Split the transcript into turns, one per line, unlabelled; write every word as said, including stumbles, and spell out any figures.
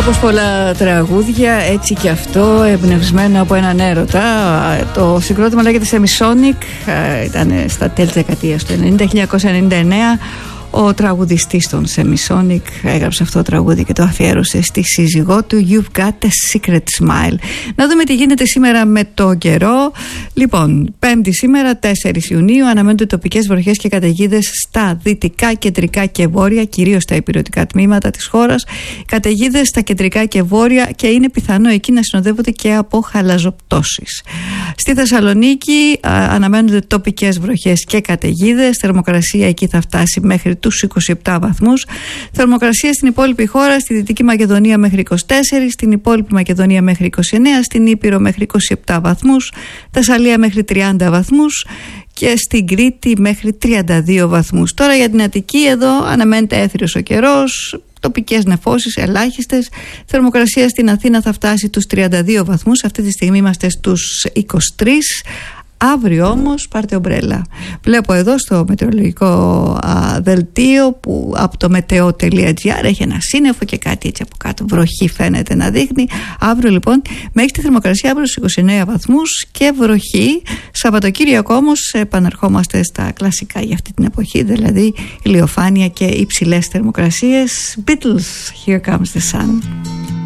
Όπως πολλά τραγούδια, έτσι και αυτό εμπνευσμένο από έναν έρωτα. Το συγκρότημα λέγεται Semisonic, ήταν στα τέλη της δεκαετίας του ενενήντα, χίλια εννιακόσια ενενήντα εννέα. Ο τραγουδιστής των Semisonic έγραψε αυτό το τραγούδι και το αφιέρωσε στη σύζυγό του. You've got a secret smile. Να δούμε τι γίνεται σήμερα με το καιρό. Λοιπόν, Πέμπτη σήμερα, τέσσερις Ιουνίου, αναμένονται τοπικές βροχές και καταιγίδες στα δυτικά, κεντρικά και βόρεια, κυρίως στα υπηρετικά τμήματα της χώρας. Καταιγίδες στα κεντρικά και βόρεια και είναι πιθανό εκεί να συνοδεύονται και από χαλαζοπτώσεις. Στη Θεσσαλονίκη α, αναμένονται τοπικές βροχές και καταιγίδες. Θερμοκρασία εκεί θα φτάσει μέχρι τους είκοσι επτά βαθμούς. Θερμοκρασία στην υπόλοιπη χώρα, στη Δυτική Μακεδονία μέχρι είκοσι τέσσερα, στην υπόλοιπη Μακεδονία μέχρι είκοσι εννέα, στην Ήπειρο μέχρι είκοσι επτά βαθμούς, Θεσσαλία μέχρι τριάντα βαθμούς και στην Κρήτη μέχρι τριάντα δύο βαθμούς. Τώρα για την Αττική, εδώ αναμένεται έθριος ο καιρός, τοπικές νεφώσεις ελάχιστες. Θερμοκρασία στην Αθήνα θα φτάσει τους τριάντα δύο βαθμούς. Αυτή τη στιγμή είμαστε στους είκοσι τρεις. Αύριο όμως πάρτε ομπρέλα. Βλέπω εδώ στο μετεωρολογικό α, δελτίο που από το μετεό τελεία τζι άρ έχει ένα σύννεφο και κάτι έτσι από κάτω βροχή φαίνεται να δείχνει. Αύριο λοιπόν μέχρι τη θερμοκρασία αύριο στους είκοσι εννέα βαθμούς και βροχή. Σαββατοκύριακο όμως επαναρχόμαστε στα κλασικά για αυτή την εποχή, δηλαδή ηλιοφάνεια και υψηλές θερμοκρασίες. Beatles, Here Comes the Sun.